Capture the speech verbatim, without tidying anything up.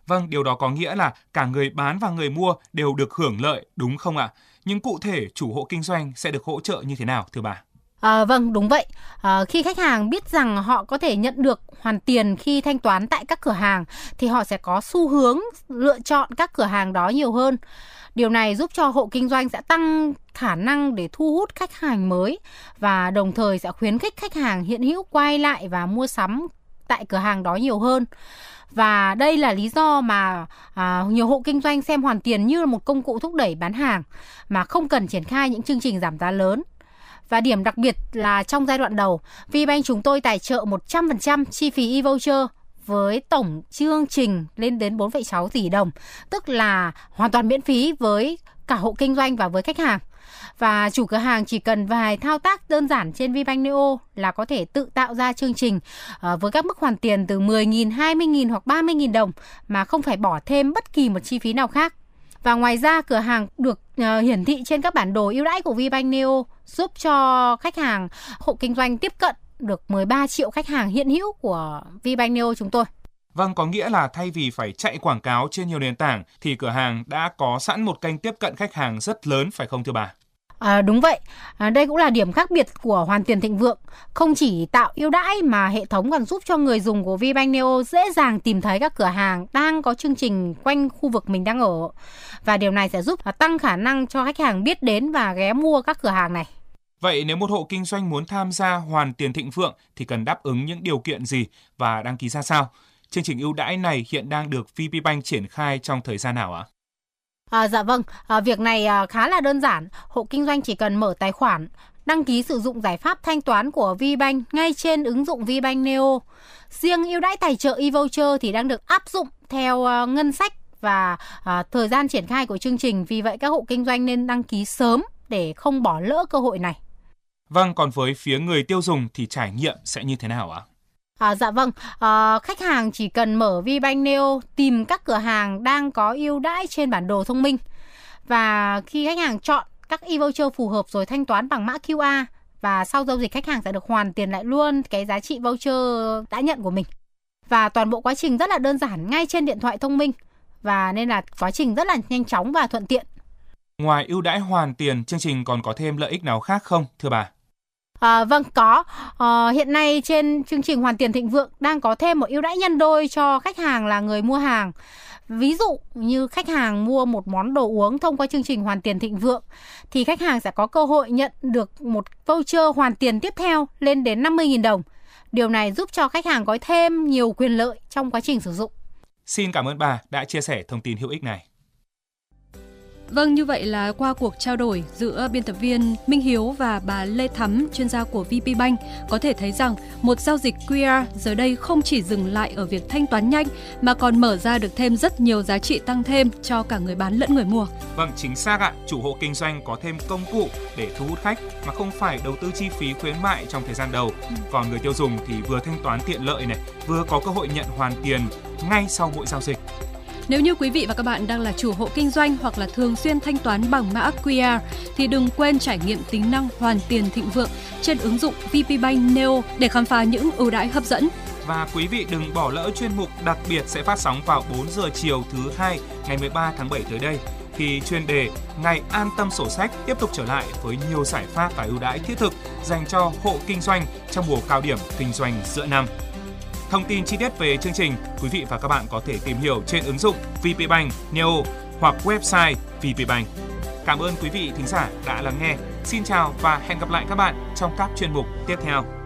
Vâng, điều đó có nghĩa là cả người bán và người mua đều được hưởng lợi, đúng không ạ? Nhưng cụ thể chủ hộ kinh doanh sẽ được hỗ trợ như thế nào thưa bà? À, vâng, đúng vậy. À, khi khách hàng biết rằng họ có thể nhận được hoàn tiền khi thanh toán tại các cửa hàng thì họ sẽ có xu hướng lựa chọn các cửa hàng đó nhiều hơn. Điều này giúp cho hộ kinh doanh sẽ tăng khả năng để thu hút khách hàng mới và đồng thời sẽ khuyến khích khách hàng hiện hữu quay lại và mua sắm tại cửa hàng đó nhiều hơn. Và đây là lý do mà à, nhiều hộ kinh doanh xem hoàn tiền như là một công cụ thúc đẩy bán hàng mà không cần triển khai những chương trình giảm giá lớn. Và điểm đặc biệt là trong giai đoạn đầu, VPBank chúng tôi tài trợ một trăm phần trăm chi phí e-voucher với tổng chương trình lên đến bốn phẩy sáu tỷ đồng, tức là hoàn toàn miễn phí với cả hộ kinh doanh và với khách hàng. Và chủ cửa hàng chỉ cần vài thao tác đơn giản trên VPBank Neo là có thể tự tạo ra chương trình uh, với các mức hoàn tiền từ mười nghìn, hai mươi nghìn hoặc ba mươi nghìn đồng mà không phải bỏ thêm bất kỳ một chi phí nào khác. Và ngoài ra cửa hàng được uh, hiển thị trên các bản đồ ưu đãi của VPBank Neo giúp cho khách hàng hộ kinh doanh tiếp cận được mười ba triệu khách hàng hiện hữu của VPBank Neo chúng tôi. Vâng, có nghĩa là thay vì phải chạy quảng cáo trên nhiều nền tảng thì cửa hàng đã có sẵn một kênh tiếp cận khách hàng rất lớn phải không thưa bà? À, đúng vậy, à, đây cũng là điểm khác biệt của Hoàn Tiền Thịnh Vượng. Không chỉ tạo ưu đãi mà hệ thống còn giúp cho người dùng của VPBank Neo dễ dàng tìm thấy các cửa hàng đang có chương trình quanh khu vực mình đang ở. Và điều này sẽ giúp tăng khả năng cho khách hàng biết đến và ghé mua các cửa hàng này. Vậy nếu một hộ kinh doanh muốn tham gia Hoàn Tiền Thịnh Vượng thì cần đáp ứng những điều kiện gì và đăng ký ra sao? Chương trình ưu đãi này hiện đang được VPBank triển khai trong thời gian nào ạ? À, dạ vâng, à, việc này à, khá là đơn giản. Hộ kinh doanh chỉ cần mở tài khoản, đăng ký sử dụng giải pháp thanh toán của VPBank ngay trên ứng dụng VPBank Neo. Riêng ưu đãi tài trợ e-voucher thì đang được áp dụng theo uh, ngân sách và uh, thời gian triển khai của chương trình. Vì vậy các hộ kinh doanh nên đăng ký sớm để không bỏ lỡ cơ hội này. Vâng, còn với phía người tiêu dùng thì trải nghiệm sẽ như thế nào ạ? À, dạ vâng, à, khách hàng chỉ cần mở VPBank Neo, tìm các cửa hàng đang có ưu đãi trên bản đồ thông minh. Và khi khách hàng chọn các e-voucher phù hợp rồi thanh toán bằng mã quy rờ và sau giao dịch khách hàng sẽ được hoàn tiền lại luôn cái giá trị voucher đã nhận của mình. Và toàn bộ quá trình rất là đơn giản ngay trên điện thoại thông minh và nên là quá trình rất là nhanh chóng và thuận tiện. Ngoài ưu đãi hoàn tiền, chương trình còn có thêm lợi ích nào khác không thưa bà? À, vâng, có. À, hiện nay trên chương trình Hoàn Tiền Thịnh Vượng đang có thêm một ưu đãi nhân đôi cho khách hàng là người mua hàng. Ví dụ như khách hàng mua một món đồ uống thông qua chương trình Hoàn Tiền Thịnh Vượng thì khách hàng sẽ có cơ hội nhận được một voucher hoàn tiền tiếp theo lên đến năm mươi nghìn đồng. Điều này giúp cho khách hàng có thêm nhiều quyền lợi trong quá trình sử dụng. Xin cảm ơn bà đã chia sẻ thông tin hữu ích này. Vâng, như vậy là qua cuộc trao đổi giữa biên tập viên Minh Hiếu và bà Lê Thắm, chuyên gia của VPBank, có thể thấy rằng một giao dịch quy rờ giờ đây không chỉ dừng lại ở việc thanh toán nhanh mà còn mở ra được thêm rất nhiều giá trị tăng thêm cho cả người bán lẫn người mua. Vâng, chính xác ạ. Chủ hộ kinh doanh có thêm công cụ để thu hút khách mà không phải đầu tư chi phí khuyến mại trong thời gian đầu. Còn người tiêu dùng thì vừa thanh toán tiện lợi này, vừa có cơ hội nhận hoàn tiền ngay sau mỗi giao dịch. Nếu như quý vị và các bạn đang là chủ hộ kinh doanh hoặc là thường xuyên thanh toán bằng mã quy rờ thì đừng quên trải nghiệm tính năng Hoàn Tiền Thịnh Vượng trên ứng dụng VPBank Neo để khám phá những ưu đãi hấp dẫn. Và quý vị đừng bỏ lỡ chuyên mục đặc biệt sẽ phát sóng vào bốn giờ chiều thứ hai ngày mười ba tháng bảy tới đây, khi chuyên đề Ngày An Tâm Sổ Sách tiếp tục trở lại với nhiều giải pháp và ưu đãi thiết thực dành cho hộ kinh doanh trong mùa cao điểm kinh doanh giữa năm. Thông tin chi tiết về chương trình, quý vị và các bạn có thể tìm hiểu trên ứng dụng VPBank Neo hoặc website VPBank. Cảm ơn quý vị thính giả đã lắng nghe. Xin chào và hẹn gặp lại các bạn trong các chuyên mục tiếp theo.